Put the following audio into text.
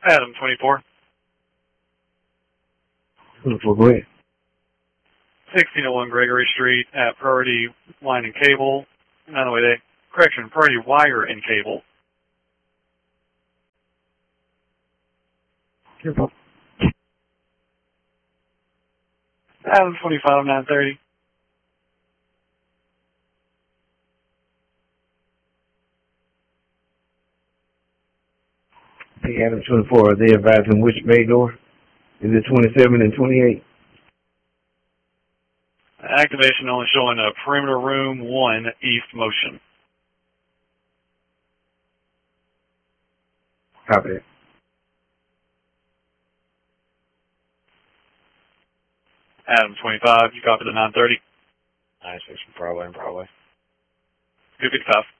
Adam 24. 24, go ahead. 1601 Gregory Street at Priority Line and Cable. No, wait, correction, Priority Wire and Cable. Adam 25, 930. Hey, Adam 24, are they advising which bay door? Is it 27 and 28? Activation only showing a perimeter room 1 east motion. Copy that. Adam 25, you copy the 930. Nice, from Broadway and Broadway. 255.